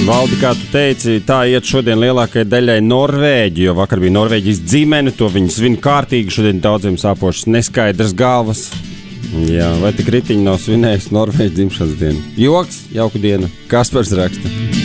Valdi, kā tu teici, tā iet šodien lielākajai daļai Norvēģi, jo vakar bija Norvēģijas dzimene, to viņi svin kārtīgi, šodien daudziem sāpošas neskaidras galvas. Jā, vai tik ritiņi nav svinējis Norvēģi dzimšanas dienu? Joks, jauku dienu, Kaspars raksta.